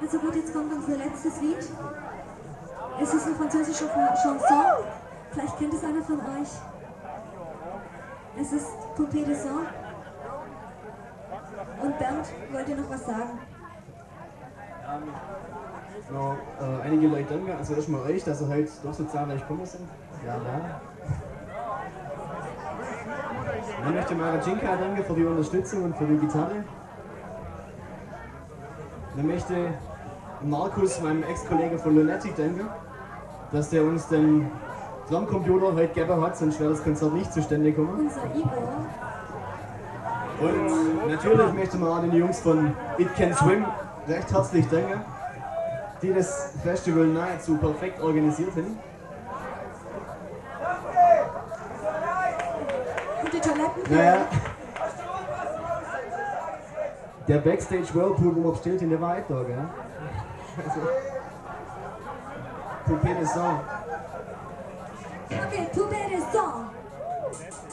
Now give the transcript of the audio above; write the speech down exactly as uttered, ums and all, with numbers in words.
Also gut, jetzt kommt unser letztes Lied. Es ist eine französische Chanson. Vielleicht kennt es einer von euch. Es ist Poupée de Sang. Und Bernd wollte noch was sagen. No, äh, einige Leute danken, also erstmal euch, dass ihr heute doch so zahlreich gekommen sind. Ja, ja. Ich möchte Marajinka danken für die Unterstützung und für die Gitarre. Ich möchte Markus, meinem Ex-Kollegen von Lunatic, danken, dass der uns den Drumcomputer heute gegeben hat, sonst wäre das Konzert nicht zustande gekommen. Unser Igor. Und natürlich möchte man auch den Jungs von It Can Swim recht herzlich danken, die das Festival nahezu perfekt organisiert haben. Und die Toiletten. Naja, der Backstage Whirlpool, wo man bestellt, in der war auch da, gell? Also, Poupée de Sang. Okay, Poupée de Sang.